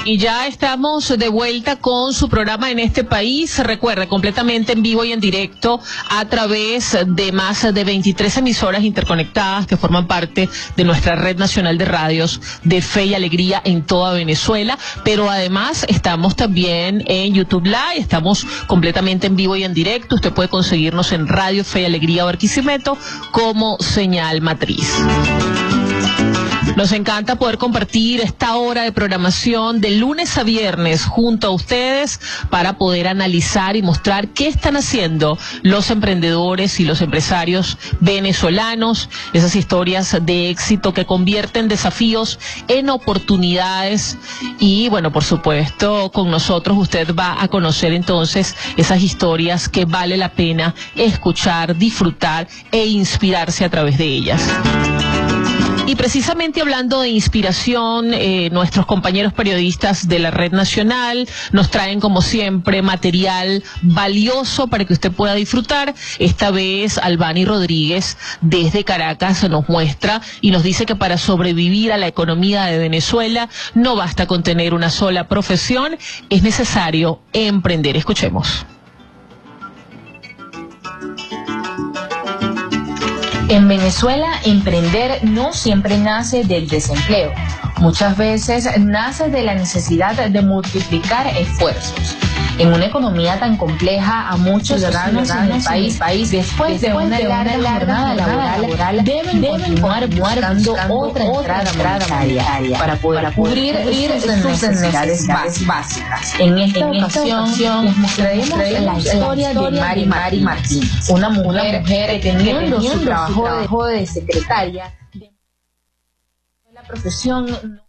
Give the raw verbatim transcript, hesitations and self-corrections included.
Y ya estamos de vuelta con su programa En este país. Recuerde, completamente en vivo y en directo a través de más de veintitrés emisoras interconectadas que forman parte de nuestra red nacional de radios de Fe y Alegría en toda Venezuela. Pero además estamos también en YouTube Live, estamos completamente en vivo y en directo. Usted puede conseguirnos en Radio Fe y Alegría Barquisimeto como señal matriz. Nos encanta poder compartir esta hora de programación de lunes a viernes junto a ustedes para poder analizar y mostrar qué están haciendo los emprendedores y los empresarios venezolanos, esas historias de éxito que convierten desafíos en oportunidades. Y bueno, por supuesto, con nosotros usted va a conocer entonces esas historias que vale la pena escuchar, disfrutar e inspirarse a través de ellas. Y precisamente hablando de inspiración, eh, nuestros compañeros periodistas de la Red Nacional nos traen como siempre material valioso para que usted pueda disfrutar. Esta vez Albany Rodríguez desde Caracas nos muestra y nos dice que para sobrevivir a la economía de Venezuela no basta con tener una sola profesión, es necesario emprender. Escuchemos. En Venezuela, emprender no siempre nace del desempleo. Muchas veces nace de la necesidad de multiplicar esfuerzos. En una economía tan compleja, a muchos ciudadanos en el país, país después, después de una larga, larga jornada laboral, laboral deben, deben continuar buscando otra entrada monetaria para poder para cubrir, cubrir sus, sus necesidades, necesidades básicas. En esta, en esta ocasión, ocasión les mostraremos la historia de Mari, Mari Martínez, una mujer, una mujer que teniendo, teniendo su trabajo, su trabajo de secretaria, de la profesión